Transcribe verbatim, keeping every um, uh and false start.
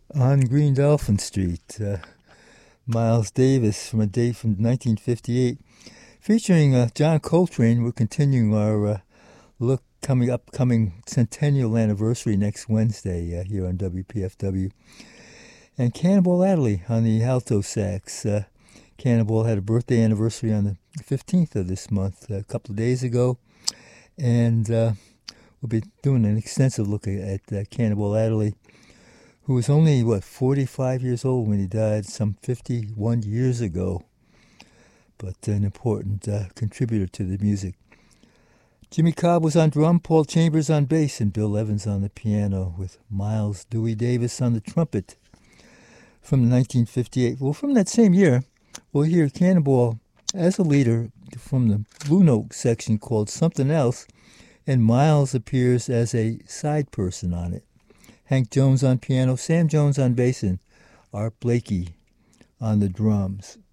On Green Dolphin Street. Uh, Miles Davis from a date from nineteen fifty-eight. Featuring uh, John Coltrane, we're continuing our uh, look coming upcoming centennial anniversary next Wednesday uh, here on W P F W. And Cannonball Adderley on the alto sax. Uh, Cannonball had a birthday anniversary on the fifteenth of this month, a couple of days ago. And uh, we'll be doing an extensive look at, at uh, Cannonball Adderley, who was only, what, forty-five years old when he died some fifty-one years ago. But an important uh, contributor to the music. Jimmy Cobb was on drum, Paul Chambers on bass, and Bill Evans on the piano, with Miles Dewey Davis on the trumpet from nineteen fifty-eight. Well, from that same year, we'll hear Cannonball as a leader from the Blue Note section called Something Else, and Miles appears as a side person on it. Hank Jones on piano, Sam Jones on bass, and Art Blakey on the drums.